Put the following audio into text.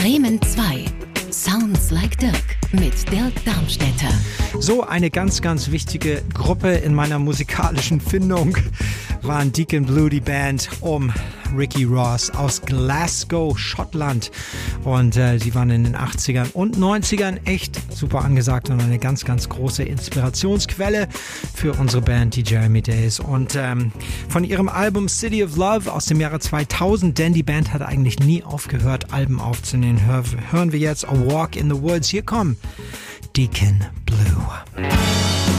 Bremen 2. Sounds like Dirk mit Dirk Darmstädter. So eine ganz, ganz wichtige Gruppe in meiner musikalischen Findung waren Deacon Blue, die Band um Ricky Ross aus Glasgow, Schottland. Und sie waren in den 80ern und 90ern echt super angesagt und eine ganz, ganz große Inspirationsquelle für unsere Band, die Jeremy Days. Und von ihrem Album City of Love aus dem Jahre 2000, denn die Band hat eigentlich nie aufgehört, Alben aufzunehmen, hören wir jetzt A Walk in the Woods. Hier kommen Deacon